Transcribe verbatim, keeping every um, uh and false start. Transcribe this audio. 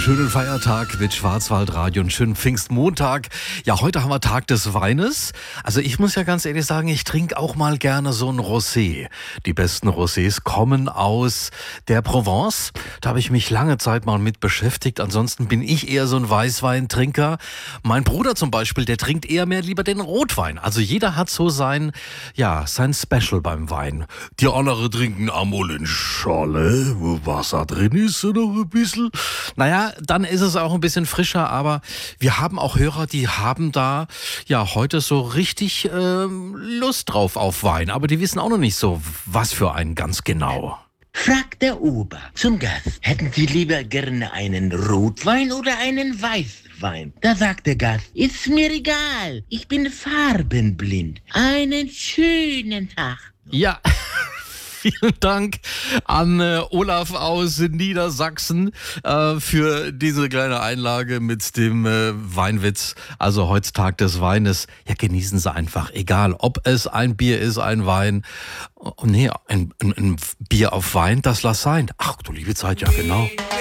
schönen Feiertag mit Schwarzwaldradio und schönen Pfingstmontag. Ja, heute haben wir Tag des Weines. Also ich muss ja ganz ehrlich sagen, ich trinke auch mal gerne so ein Rosé. Die besten Rosés kommen aus der Provence. Da habe ich mich lange Zeit mal mit beschäftigt. Ansonsten bin ich eher so ein Weißweintrinker. Mein Bruder zum Beispiel, der trinkt eher mehr lieber den Rotwein. Also jeder hat so sein, ja, sein Special beim Wein. Die anderen trinken einmal in Schale, wo Wasser drin ist, noch ein bisschen. Naja, dann ist es auch ein bisschen frischer, aber wir haben auch Hörer, die haben da ja heute so richtig ähm, Lust drauf auf Wein, aber die wissen auch noch nicht so, was für einen ganz genau. Fragt der Ober zum Gast, hätten Sie lieber gerne einen Rotwein oder einen Weißwein? Da sagt der Gast, ist mir egal, ich bin farbenblind. Einen schönen Tag. Ja. Vielen Dank an äh, Olaf aus Niedersachsen äh, für diese kleine Einlage mit dem äh, Weinwitz. Also heute Tag des Weines. Ja, genießen Sie einfach. Egal, ob es ein Bier ist, ein Wein. Oh, nee, ein, ein, ein Bier auf Wein, das lass sein. Ach du liebe Zeit, ja genau.